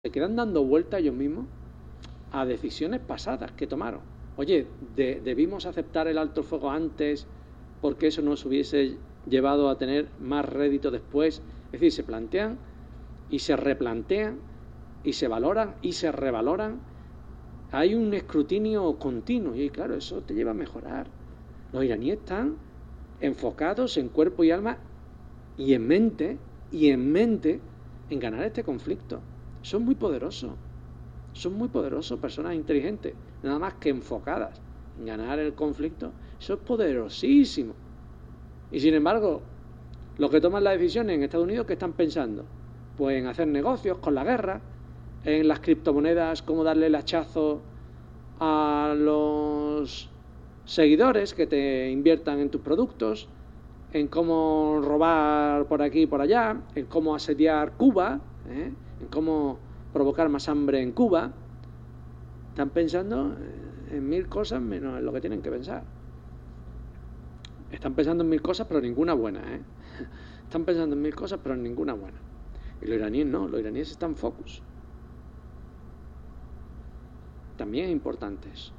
se quedan dando vueltas ellos mismos a decisiones pasadas que tomaron. Oye, debimos aceptar el alto el fuego antes porque eso nos hubiese llevado a tener más rédito después. Es decir, se plantean y se replantean y se valoran y se revaloran. Hay un escrutinio continuo y claro, eso te lleva a mejorar. Los iraníes están enfocados en cuerpo y alma y en mente en ganar este conflicto. Son muy poderosos, personas inteligentes, nada más que enfocadas en ganar el conflicto. Eso es poderosísimo. Y sin embargo, los que toman las decisiones en Estados Unidos, ¿qué están pensando? Pues en hacer negocios con la guerra, en las criptomonedas, cómo darle el hachazo a los seguidores que te inviertan en tus productos, en cómo robar por aquí y por allá, en cómo asediar Cuba, en cómo provocar más hambre en Cuba. Están pensando en 1000 cosas menos en lo que tienen que pensar. Están pensando en 1000 cosas, pero ninguna buena, Están pensando en 1000 cosas, pero ninguna buena. Y los iraníes no, los iraníes están focus. También importantes.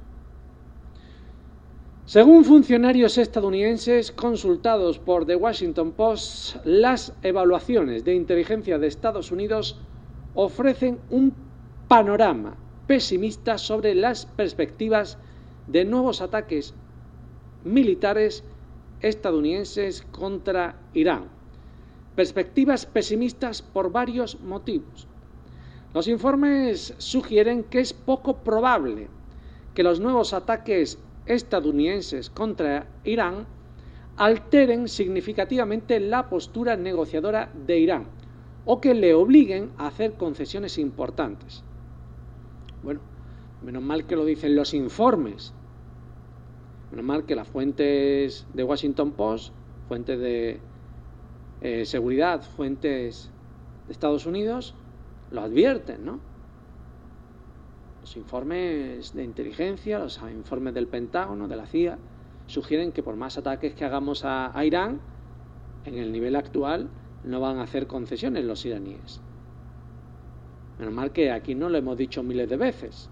Según funcionarios estadounidenses consultados por The Washington Post, las evaluaciones de inteligencia de Estados Unidos ofrecen un panorama pesimista sobre las perspectivas de nuevos ataques militares estadounidenses contra Irán. Perspectivas pesimistas por varios motivos. Los informes sugieren que es poco probable que los nuevos ataques estadounidenses contra Irán alteren significativamente la postura negociadora de Irán o que le obliguen a hacer concesiones importantes. Bueno, menos mal que lo dicen los informes. Menos mal que las fuentes de Washington Post, fuentes de seguridad, fuentes de Estados Unidos, lo advierten, ¿no? Los informes de inteligencia, los informes del Pentágono, de la CIA, sugieren que por más ataques que hagamos a Irán, en el nivel actual, no van a hacer concesiones los iraníes. Menos mal que aquí no lo hemos dicho miles de veces.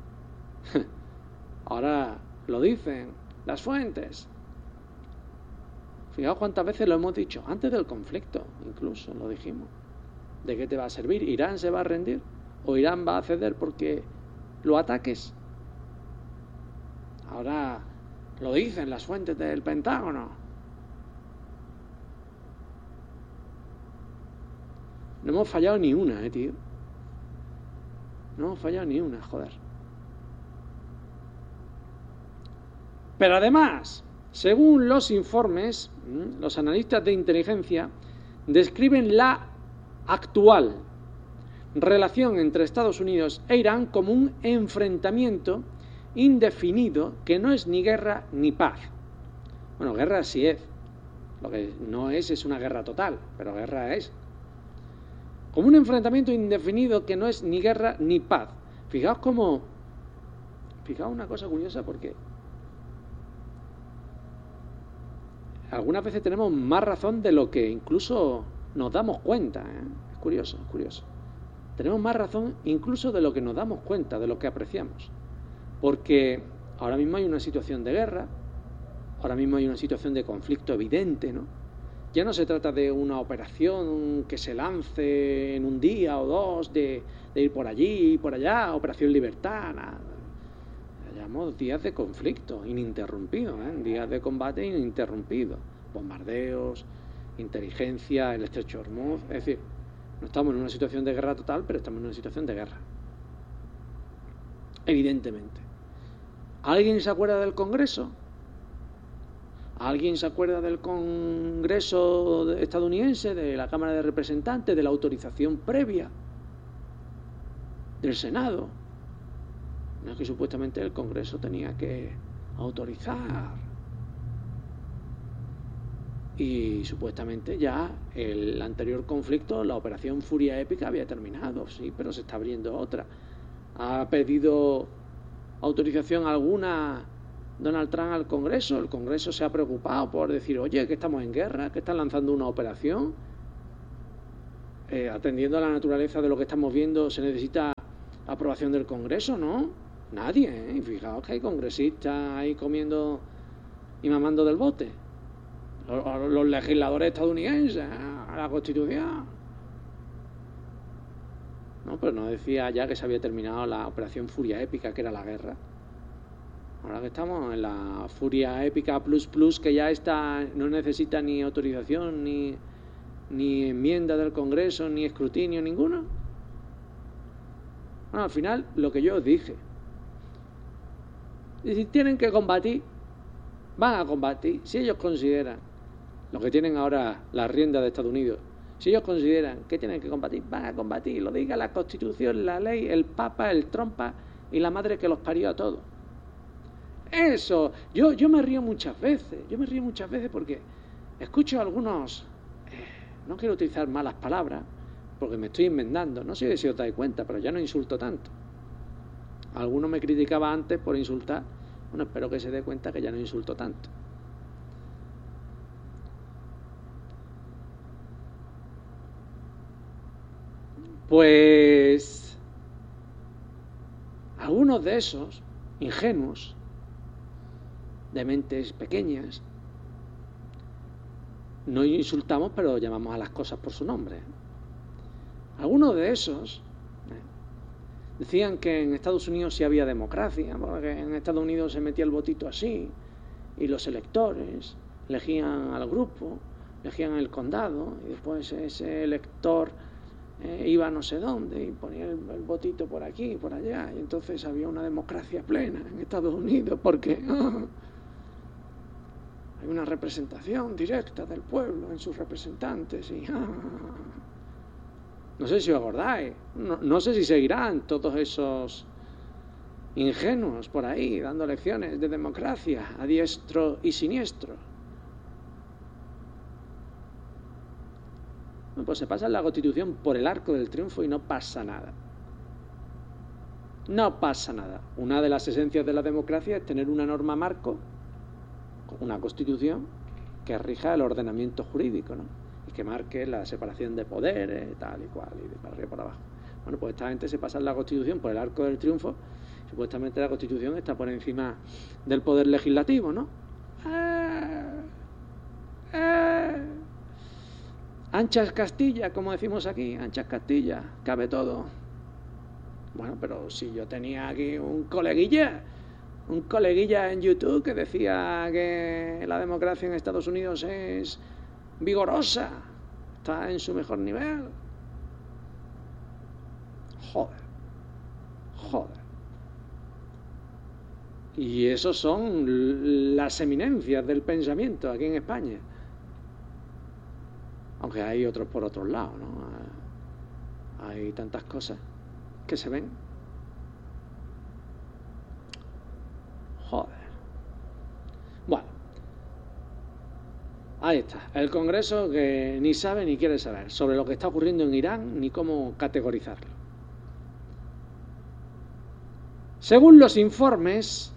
Ahora lo dicen las fuentes. Fijaos cuántas veces lo hemos dicho, antes del conflicto, incluso lo dijimos. ¿De qué te va a servir? ¿Irán se va a rendir? ¿O Irán va a ceder porque lo ataques? Ahora lo dicen las fuentes del Pentágono. No hemos fallado ni una, tío. No hemos fallado ni una, joder. Pero además, según los informes, los analistas de inteligencia describen la actual relación entre Estados Unidos e Irán como un enfrentamiento indefinido que no es ni guerra ni paz. Bueno, guerra sí es. Lo que no es una guerra total, pero guerra es. Como un enfrentamiento indefinido que no es ni guerra ni paz. Fijaos una cosa curiosa, porque algunas veces tenemos más razón de lo que incluso nos damos cuenta, Es curioso. Tenemos más razón incluso de lo que nos damos cuenta, de lo que apreciamos. Porque ahora mismo hay una situación de guerra, ahora mismo hay una situación de conflicto evidente, ¿no? Ya no se trata de una operación que se lance en un día o dos, de ir por allí y por allá, Operación Libertad, nada. Llevamos días de conflicto ininterrumpido, días de combate ininterrumpido, bombardeos, inteligencia, el estrecho de Hormuz, es decir, no estamos en una situación de guerra total, pero estamos en una situación de guerra. Evidentemente. ¿Alguien se acuerda del Congreso? ¿Alguien se acuerda del Congreso estadounidense, de la Cámara de Representantes, de la autorización previa del Senado? No es que supuestamente el Congreso tenía que autorizar. Y supuestamente ya el anterior conflicto, la operación Furia Épica, había terminado, sí, pero se está abriendo otra. ¿Ha pedido autorización alguna Donald Trump al Congreso? El Congreso se ha preocupado por decir, oye, que estamos en guerra, que están lanzando una operación. atendiendo a la naturaleza de lo que estamos viendo, se necesita aprobación del Congreso, ¿no? Nadie, ¿eh? Y fijaos que hay congresistas ahí comiendo y mamando del bote. Los legisladores estadounidenses, a la Constitución. No, pero no decía ya que se había terminado la operación Furia Épica, que era la guerra. Ahora que estamos en la Furia Épica Plus, que ya está, no necesita ni autorización, ni enmienda del Congreso, ni escrutinio ninguno. Bueno, al final, lo que yo os dije. Y si tienen que combatir, van a combatir. Si ellos consideran, los que tienen ahora la rienda de Estados Unidos, si ellos consideran que tienen que combatir, van a combatir. Lo diga la Constitución, la ley, el Papa, el Trompa y la madre que los parió a todos. Eso, yo me río muchas veces. Porque escucho a algunos, no quiero utilizar malas palabras, porque me estoy enmendando. No sé si os dais cuenta, pero ya no insulto tanto. Alguno me criticaba antes por insultar. Bueno, espero que se dé cuenta que ya no insulto tanto. Pues algunos de esos ingenuos, de mentes pequeñas, no insultamos, pero llamamos a las cosas por su nombre. Algunos de esos decían que en Estados Unidos sí había democracia, porque en Estados Unidos se metía el votito así, y los electores elegían al grupo, elegían el condado, y después ese elector iba a no sé dónde y ponía el votito por aquí y por allá, y entonces había una democracia plena en Estados Unidos, porque hay una representación directa del pueblo en sus representantes, y no sé si os acordáis, no sé si seguirán todos esos ingenuos por ahí dando lecciones de democracia a diestro y siniestro. Bueno, pues se pasa la Constitución por el arco del triunfo y no pasa nada. No pasa nada. Una de las esencias de la democracia es tener una norma marco, una Constitución, que rija el ordenamiento jurídico, ¿no? Y que marque la separación de poderes, tal y cual, y de para arriba y para abajo. Bueno, pues esta gente se pasa la Constitución por el arco del triunfo. Supuestamente la Constitución está por encima del poder legislativo, ¿no? Anchas Castilla, como decimos aquí, anchas Castilla, cabe todo. Bueno, pero si yo tenía aquí un coleguilla en YouTube que decía que la democracia en Estados Unidos es vigorosa, está en su mejor nivel. Joder. Y esos son las eminencias del pensamiento aquí en España. Aunque hay otros por otros lados, ¿no? Hay tantas cosas que se ven. Joder. Bueno. Ahí está. El Congreso que ni sabe ni quiere saber sobre lo que está ocurriendo en Irán ni cómo categorizarlo. Según los informes,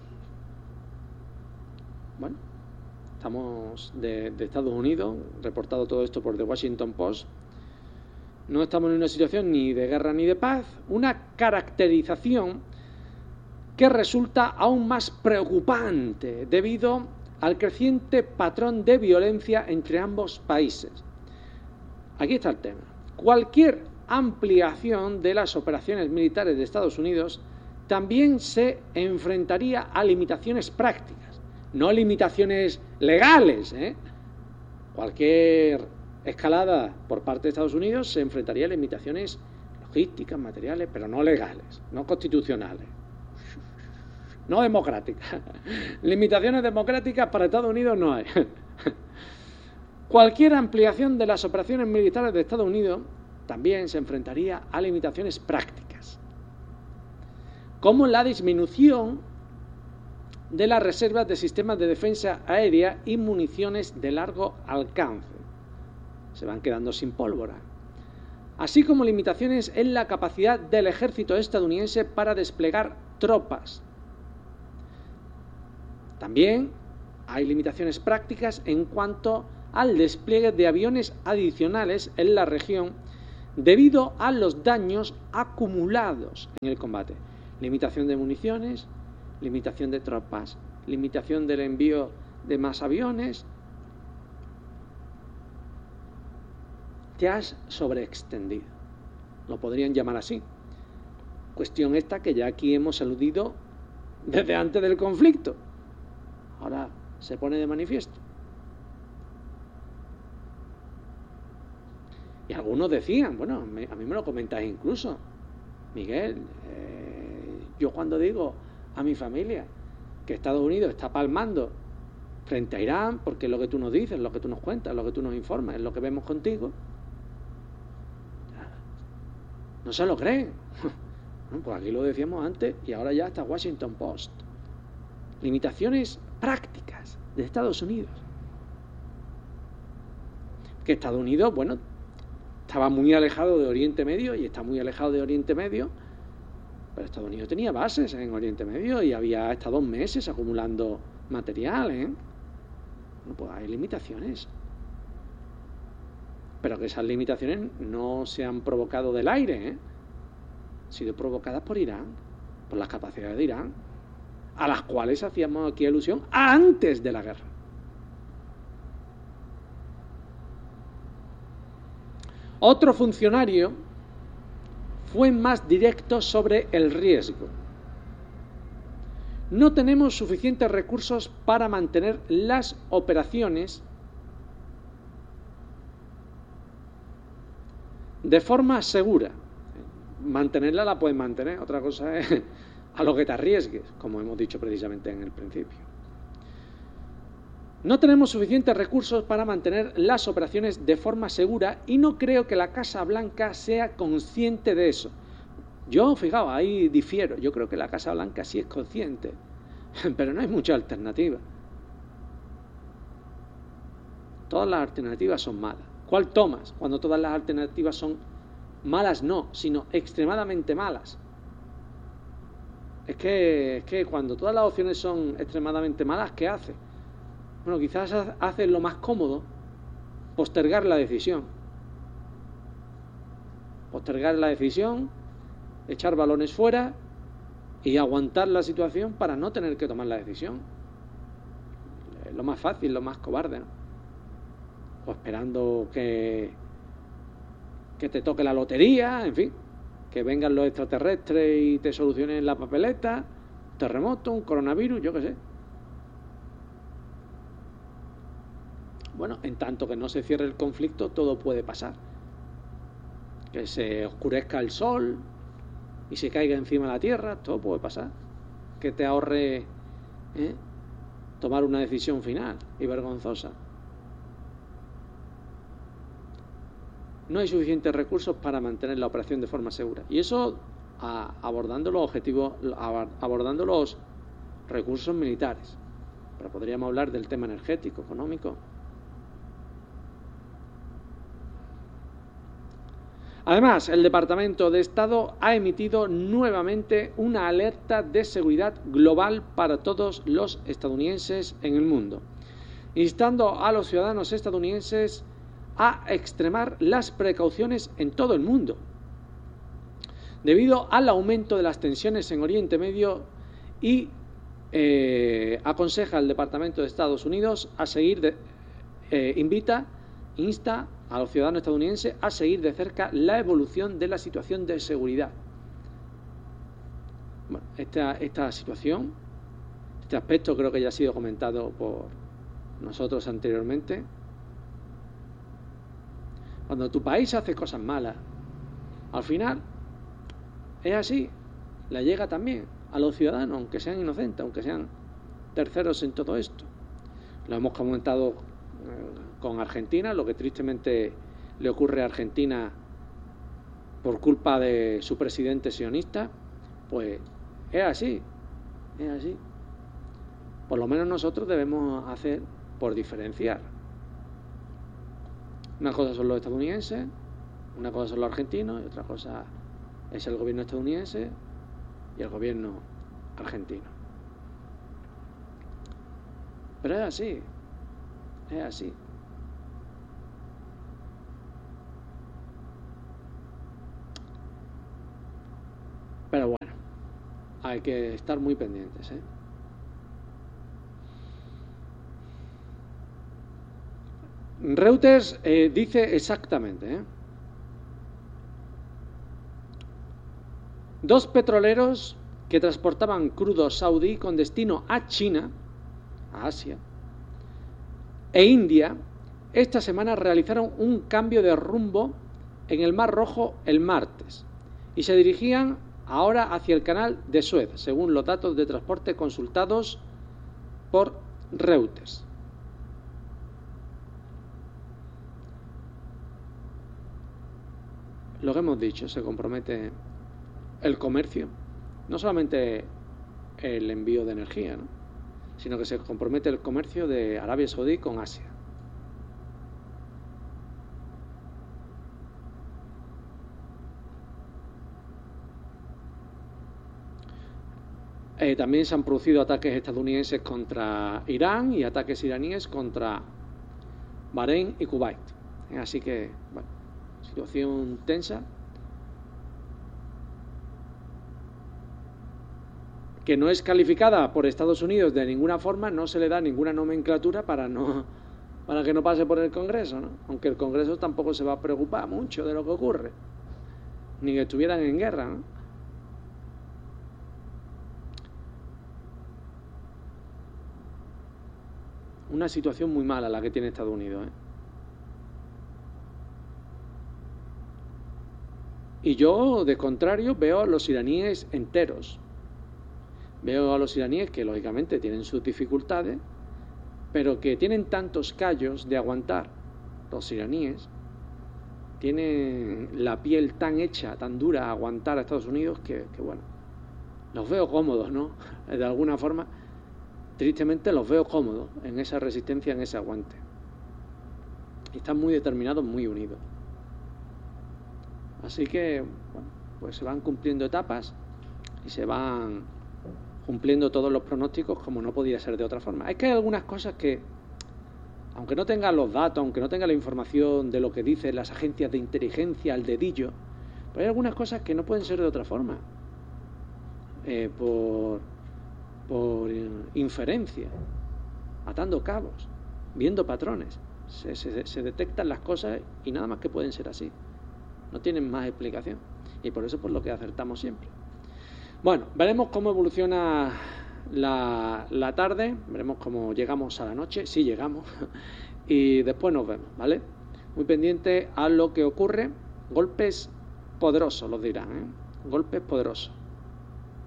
bueno, estamos de Estados Unidos, reportado todo esto por The Washington Post. No estamos en una situación ni de guerra ni de paz, una caracterización que resulta aún más preocupante debido al creciente patrón de violencia entre ambos países. Aquí está el tema. Cualquier ampliación de las operaciones militares de Estados Unidos también se enfrentaría a limitaciones prácticas, no limitaciones legales, Cualquier escalada por parte de Estados Unidos se enfrentaría a limitaciones logísticas, materiales, pero no legales, no constitucionales, no democráticas. Limitaciones democráticas para Estados Unidos no hay. Cualquier ampliación de las operaciones militares de Estados Unidos también se enfrentaría a limitaciones prácticas, como la disminución de las reservas de sistemas de defensa aérea y municiones de largo alcance. Se van quedando sin pólvora. Así como limitaciones en la capacidad del ejército estadounidense para desplegar tropas. También hay limitaciones prácticas en cuanto al despliegue de aviones adicionales en la región debido a los daños acumulados en el combate. Limitación de municiones, limitación de tropas, limitación del envío de más aviones. Te has sobreextendido. Lo podrían llamar así. Cuestión esta que ya aquí hemos aludido desde antes del conflicto. Ahora se pone de manifiesto. Y algunos decían, bueno, a mí me lo comentáis incluso, Miguel, yo cuando digo a mi familia que Estados Unidos está palmando frente a Irán, porque es lo que tú nos dices, lo que tú nos cuentas, lo que tú nos informas, es lo que vemos contigo, no se lo creen. Bueno, pues aquí lo decíamos antes y ahora ya está Washington Post. Limitaciones prácticas de Estados Unidos. Que Estados Unidos, bueno, estaba muy alejado de Oriente Medio y está muy alejado de Oriente Medio, pero Estados Unidos tenía bases en Oriente Medio y había estado meses acumulando material, ¿eh? Bueno, pues hay limitaciones. Pero que esas limitaciones no se han provocado del aire, ¿eh? Han sido provocadas por Irán, por las capacidades de Irán, a las cuales hacíamos aquí alusión antes de la guerra. Otro funcionario fue más directo sobre el riesgo. No tenemos suficientes recursos para mantener las operaciones de forma segura. Mantenerla la puedes mantener, otra cosa es a lo que te arriesgues, como hemos dicho precisamente en el principio. No tenemos suficientes recursos para mantener las operaciones de forma segura y no creo que la Casa Blanca sea consciente de eso. Yo, fijaos, ahí difiero. Yo creo que la Casa Blanca sí es consciente, pero no hay mucha alternativa. Todas las alternativas son malas. ¿Cuál tomas cuando todas las alternativas son malas? No, sino extremadamente malas. Es que cuando todas las opciones son extremadamente malas, ¿qué hace? Bueno, quizás hace lo más cómodo, postergar la decisión. Postergar la decisión, echar balones fuera y aguantar la situación para no tener que tomar la decisión. Es lo más fácil, lo más cobarde, ¿no? O esperando que te toque la lotería, en fin, que vengan los extraterrestres y te solucionen la papeleta, terremoto, un coronavirus, yo qué sé. Bueno, en tanto que no se cierre el conflicto, todo puede pasar. Que se oscurezca el sol y se caiga encima la tierra, todo puede pasar. Que te ahorre tomar una decisión final y vergonzosa. No hay suficientes recursos para mantener la operación de forma segura. Y eso abordando los objetivos, abordando los recursos militares. Pero podríamos hablar del tema energético, económico. Además, el Departamento de Estado ha emitido nuevamente una alerta de seguridad global para todos los estadounidenses en el mundo, instando a los ciudadanos estadounidenses a extremar las precauciones en todo el mundo. Debido al aumento de las tensiones en Oriente Medio y aconseja al Departamento de Estados Unidos a seguir, insta a los ciudadanos estadounidenses a seguir de cerca la evolución de la situación de seguridad. Bueno, esta situación, este aspecto creo que ya ha sido comentado por nosotros anteriormente. Cuando tu país hace cosas malas, al final es así, la llega también a los ciudadanos, aunque sean inocentes, aunque sean terceros en todo esto. Lo hemos comentado con Argentina, lo que tristemente le ocurre a Argentina por culpa de su presidente sionista, pues es así, es así. Por lo menos nosotros debemos hacer por diferenciar. Una cosa son los estadounidenses, una cosa son los argentinos y otra cosa es el gobierno estadounidense y el gobierno argentino. Pero es así, es así. hay que estar muy pendientes, ¿eh? Reuters dice exactamente, ¿eh? 2 petroleros que transportaban crudo saudí con destino a China, a Asia, e India, esta semana realizaron un cambio de rumbo en el Mar Rojo el martes y se dirigían ahora hacia el canal de Suez, según los datos de transporte consultados por Reuters. Lo que hemos dicho, se compromete el comercio, no solamente el envío de energía, ¿no?, sino que se compromete el comercio de Arabia Saudí con Asia. También se han producido ataques estadounidenses contra Irán y ataques iraníes contra Bahrein y Kuwait. Así que, bueno, situación tensa, que no es calificada por Estados Unidos de ninguna forma, no se le da ninguna nomenclatura para que no pase por el Congreso, ¿no? Aunque el Congreso tampoco se va a preocupar mucho de lo que ocurre, ni que estuvieran en guerra, ¿no? Una situación muy mala la que tiene Estados Unidos, ¿eh? Y yo, de contrario, veo a los iraníes enteros. Veo a los iraníes que, lógicamente, tienen sus dificultades, pero que tienen tantos callos de aguantar. Los iraníes tienen la piel tan hecha, tan dura a aguantar a Estados Unidos que bueno, los veo cómodos, ¿no? De alguna forma, tristemente los veo cómodos en esa resistencia, en ese aguante. Y están muy determinados, muy unidos. Así que, bueno, pues se van cumpliendo etapas y se van cumpliendo todos los pronósticos como no podía ser de otra forma. Es que hay algunas cosas que, aunque no tengan los datos, aunque no tengan la información de lo que dicen las agencias de inteligencia al dedillo, pero hay algunas cosas que no pueden ser de otra forma. Por inferencia, atando cabos, viendo patrones. Se detectan las cosas y nada más que pueden ser así. No tienen más explicación. Y por eso es por lo que acertamos siempre. Bueno, veremos cómo evoluciona la tarde, veremos cómo llegamos a la noche, si llegamos, y después nos vemos, ¿vale? Muy pendiente a lo que ocurre. Golpes poderosos, los dirán, ¿eh? Golpes poderosos.